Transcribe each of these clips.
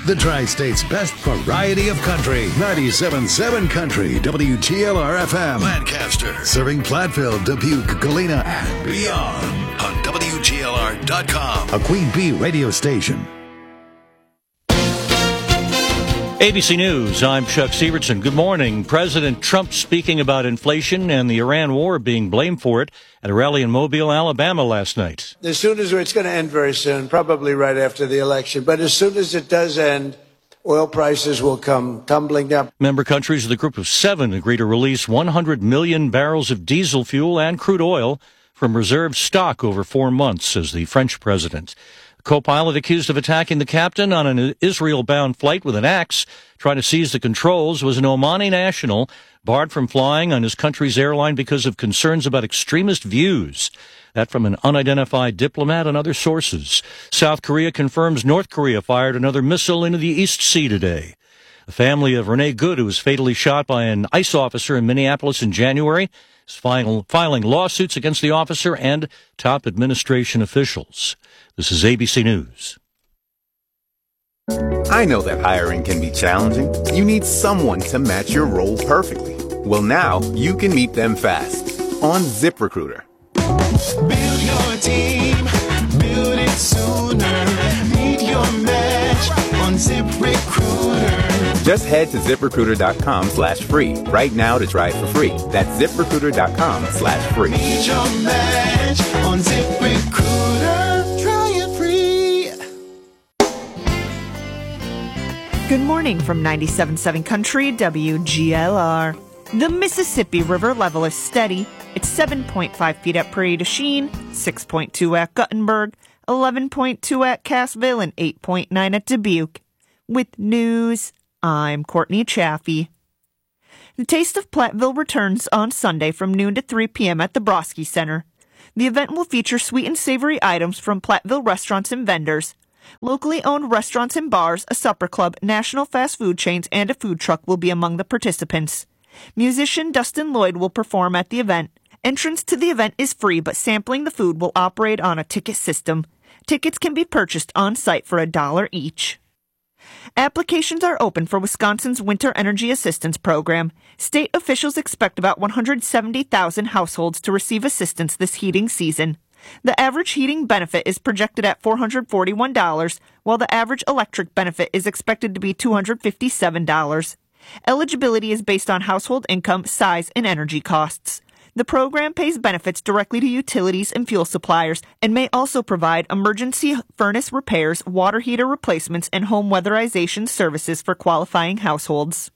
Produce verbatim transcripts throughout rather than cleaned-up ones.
The Tri-State's best variety of country. ninety-seven point seven Country, W G L R F M. Lancaster. Serving Platteville, Dubuque, Galena, and beyond. On W G L R dot com. A Queen Bee radio station. A B C News, I'm Chuck Severson. Good morning. President Trump speaking about inflation and the Iran war being blamed for it at a rally in Mobile, Alabama last night. As soon as it's going to end very soon, probably right after the election, but as soon as it does end, oil prices will come tumbling down. Member countries of the Group of Seven agreed to release one hundred million barrels of diesel fuel and crude oil from reserve stock over four months, says the French president. Co-pilot accused of attacking the captain on an Israel-bound flight with an axe, trying to seize the controls, was an Omani national barred from flying on his country's airline because of concerns about extremist views. That from an unidentified diplomat and other sources. South Korea confirms North Korea fired another missile into the East Sea today. The family of Renee Good, who was fatally shot by an ICE officer in Minneapolis in January, is final, filing lawsuits against the officer and top administration officials. This is A B C News. I know that hiring can be challenging. You need someone to match your role perfectly. Well, now you can meet them fast on ZipRecruiter. Build your team, build it sooner. Meet your match on ZipRecruiter. Just head to ZipRecruiter.com slash free right now to try it for free. That's ZipRecruiter.com slash free. Meet your match on ZipRecruiter. Try it free. Good morning from ninety-seven point seven Country, W G L R. The Mississippi River level is steady. It's seven point five feet at Prairie du Chien, six point two at Guttenberg, eleven point two at Cassville, and eight point nine at Dubuque. With news, I'm Courtney Chaffee. The Taste of Platteville returns on Sunday from noon to three p.m. at the Broski Center. The event will feature sweet and savory items from Platteville restaurants and vendors. Locally owned restaurants and bars, a supper club, national fast food chains, and a food truck will be among the participants. Musician Dustin Lloyd will perform at the event. Entrance to the event is free, but sampling the food will operate on a ticket system. Tickets can be purchased on site for a dollar each. Applications are open for Wisconsin's Winter Energy Assistance Program. State officials expect about one hundred seventy thousand households to receive assistance this heating season. The average heating benefit is projected at four hundred forty-one dollars, while the average electric benefit is expected to be two hundred fifty-seven dollars. Eligibility is based on household income, size, and energy costs. The program pays benefits directly to utilities and fuel suppliers and may also provide emergency furnace repairs, water heater replacements, and home weatherization services for qualifying households.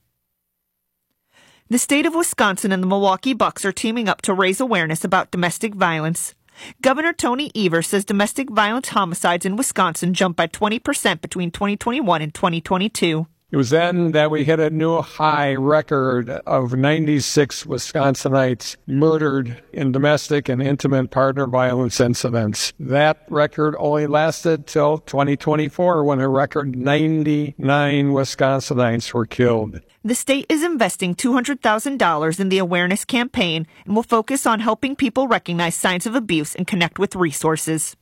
The state of Wisconsin and the Milwaukee Bucks are teaming up to raise awareness about domestic violence. Governor Tony Evers says domestic violence homicides in Wisconsin jumped by twenty percent between twenty twenty-one and twenty twenty-two. It was then that we hit a new high record of ninety-six Wisconsinites murdered in domestic and intimate partner violence incidents. That record only lasted till twenty twenty-four, when a record ninety-nine Wisconsinites were killed. The state is investing two hundred thousand dollars in the awareness campaign and will focus on helping people recognize signs of abuse and connect with resources.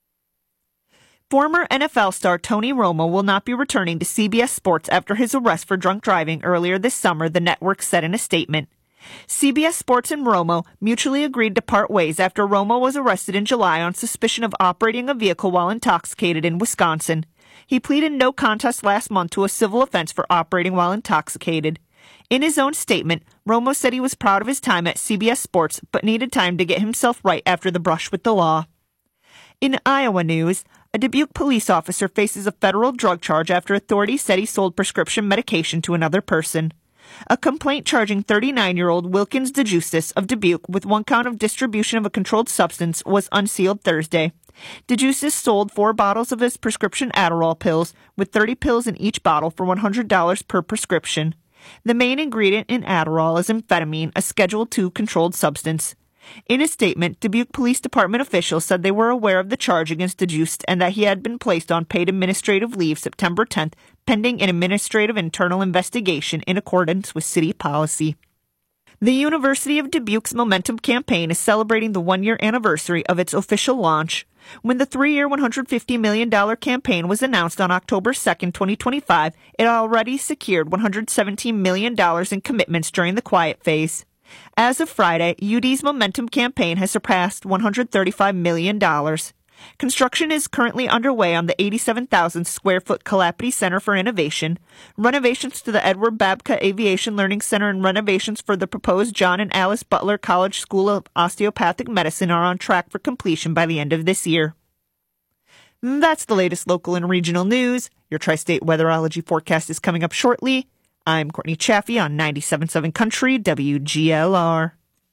Former N F L star Tony Romo will not be returning to C B S Sports after his arrest for drunk driving earlier this summer, the network said in a statement. C B S Sports and Romo mutually agreed to part ways after Romo was arrested in July on suspicion of operating a vehicle while intoxicated in Wisconsin. He pleaded no contest last month to a civil offense for operating while intoxicated. In his own statement, Romo said he was proud of his time at C B S Sports, but needed time to get himself right after the brush with the law. In Iowa news, a Dubuque police officer faces a federal drug charge after authorities said he sold prescription medication to another person. A complaint charging thirty-nine-year-old Wilkins DeJustice of Dubuque with one count of distribution of a controlled substance was unsealed Thursday. DeJustice sold four bottles of his prescription Adderall pills, with thirty pills in each bottle for one hundred dollars per prescription. The main ingredient in Adderall is amphetamine, a Schedule two controlled substance. In a statement, Dubuque Police Department officials said they were aware of the charge against DeJustice and that he had been placed on paid administrative leave September tenth, pending an administrative internal investigation in accordance with city policy. The University of Dubuque's Momentum campaign is celebrating the one-year anniversary of its official launch. When the three-year, one hundred fifty million dollars campaign was announced on October second, twenty twenty-five, it already secured one hundred seventeen million dollars in commitments during the quiet phase. As of Friday, U D's Momentum campaign has surpassed one hundred thirty-five million dollars. Construction is currently underway on the eighty-seven thousand square foot Kalapati Center for Innovation. Renovations to the Edward Babka Aviation Learning Center and renovations for the proposed John and Alice Butler College School of Osteopathic Medicine are on track for completion by the end of this year. That's the latest local and regional news. Your Tri-State Weatherology forecast is coming up shortly. I'm Courtney Chaffee on ninety-seven point seven Country W G L R.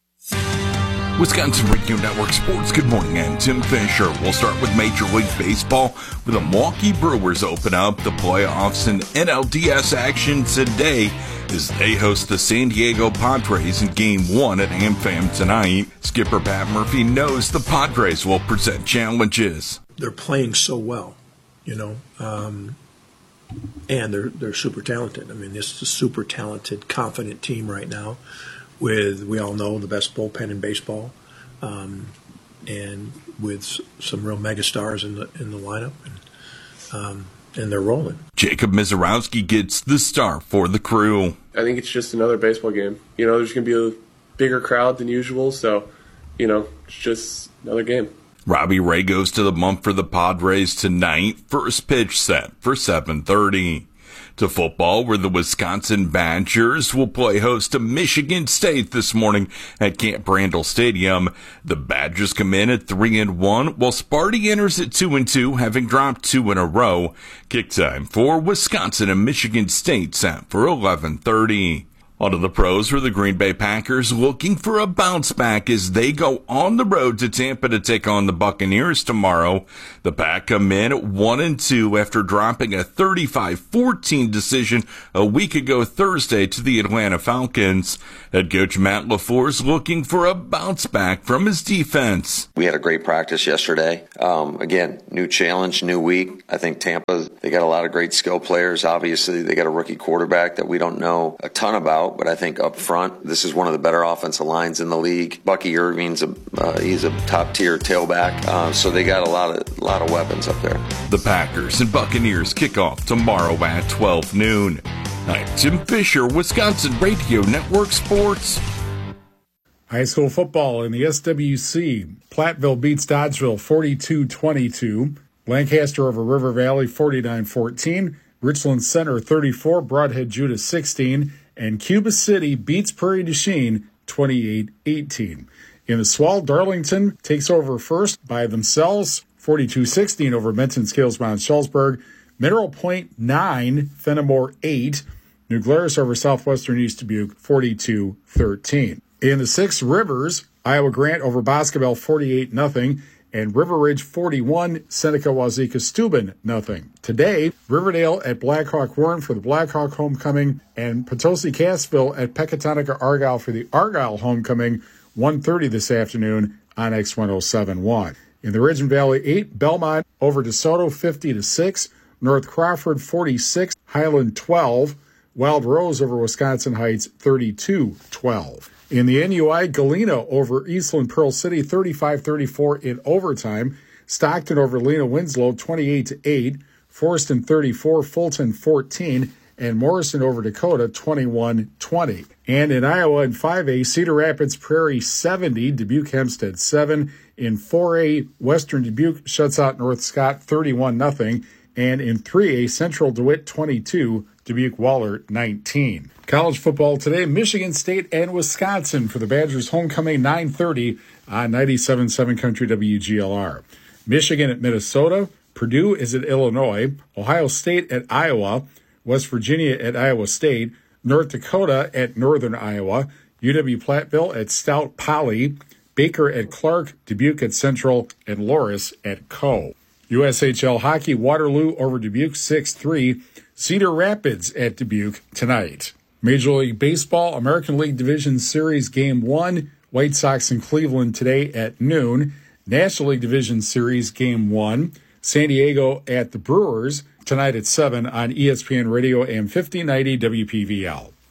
Wisconsin Radio Network Sports. Good morning, I'm Tim Fisher. We'll start with Major League Baseball, where the Milwaukee Brewers open up the playoffs and N L D S action today as they host the San Diego Padres in Game one at AmFam tonight. Skipper Pat Murphy knows the Padres will present challenges. They're playing so well, you know, um, and they're they're super talented. I mean, this is a super talented, confident team right now. With, we all know, the best bullpen in baseball, um, and with s- some real megastars in the in the lineup, and, um, and they're rolling. Jacob Mizorowski gets the start for the Crew. I think it's just another baseball game. You know, there's going to be a bigger crowd than usual, so, you know, it's just another game. Robbie Ray goes to the bump for the Padres tonight. First pitch set for seven thirty. To football, where the Wisconsin Badgers will play host to Michigan State this morning at Camp Randall Stadium. The Badgers come in at three and one, while Sparty enters at two and two, having dropped two in a row. Kick time for Wisconsin and Michigan State set for eleven thirty. On to the pros, where the Green Bay Packers looking for a bounce back as they go on the road to Tampa to take on the Buccaneers tomorrow. The Pack come in at one and two after dropping a thirty-five fourteen decision a week ago Thursday to the Atlanta Falcons. Head coach Matt LaFleur is looking for a bounce back from his defense. We had a great practice yesterday. Um, again, new challenge, new week. I think Tampa, they got a lot of great skill players. Obviously, they got a rookie quarterback that we don't know a ton about. But I think up front, this is one of the better offensive lines in the league. Bucky Irving's a uh, he's a top tier tailback, uh, so they got a lot of a lot of weapons up there. The Packers and Buccaneers kick off tomorrow at twelve noon. I'm Tim Fisher, Wisconsin Radio Network Sports. High school football in the S W C. Platteville beats Dodgeville forty-two twenty-two. Lancaster over River Valley forty-nine fourteen. Richland Center thirty-four. Broadhead Judah sixteen. And Cuba City beats Prairie du Chien twenty-eight eighteen. In the Swall, Darlington takes over first by themselves, forty-two sixteen over Benton Scales Mount Schellsburg. Mineral Point nine, Fenimore eight. New Glarus over Southwestern East Dubuque forty-two thirteen. In the Six Rivers, Iowa Grant over Boscobel forty-eight nothing. And River Ridge forty-one, Seneca Wazeeka Steuben nothing. Today, Riverdale at Blackhawk Warren for the Blackhawk homecoming, and Potosi Cassville at Pecatonica Argyle for the Argyle homecoming, one thirty this afternoon on X one oh seven point one. In the Ridge and Valley eight, Belmont over DeSoto fifty to six, North Crawford forty-six, Highland twelve, Wild Rose over Wisconsin Heights thirty-two twelve. In the N U I, Galena over Eastland Pearl City thirty-five thirty-four in overtime. Stockton over Lena Winslow twenty-eight to eight. Forston thirty-four, Fulton fourteen, and Morrison over Dakota twenty-one twenty. And in Iowa in five A, Cedar Rapids Prairie seventy, Dubuque Hempstead seven. In four A, Western Dubuque shuts out North Scott thirty-one nothing. And in three A, Central DeWitt twenty-two, Dubuque Waller nineteen. College football today, Michigan State and Wisconsin for the Badgers homecoming nine thirty on ninety-seven point seven Country W G L R. Michigan at Minnesota, Purdue is at Illinois, Ohio State at Iowa, West Virginia at Iowa State, North Dakota at Northern Iowa, U W-Platteville at Stout Poly, Baker at Clark, Dubuque at Central, and Loris at Coe. U S H L hockey, Waterloo over Dubuque six three, Cedar Rapids at Dubuque tonight. Major League Baseball, American League Division Series Game one, White Sox in Cleveland today at noon. National League Division Series Game one, San Diego at the Brewers tonight at seven on E S P N Radio A M fifteen ninety W P V L.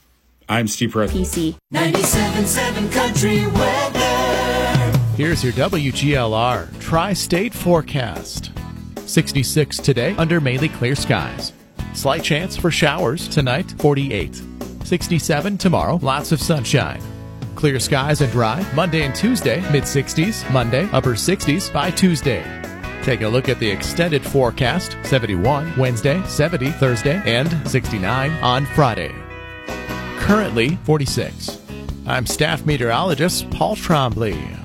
I'm Steve Press. P C. ninety-seven point seven Country Weather. Here's your W G L R Tri-State forecast. sixty-six today under mainly clear skies. Slight chance for showers tonight, forty-eight. sixty-seven tomorrow, lots of sunshine. Clear skies and dry Monday and Tuesday, mid-sixties. Monday, upper sixties by Tuesday. Take a look at the extended forecast. seventy-one Wednesday, seventy Thursday, and sixty-nine on Friday. Currently forty-six. I'm staff meteorologist Paul Trombley.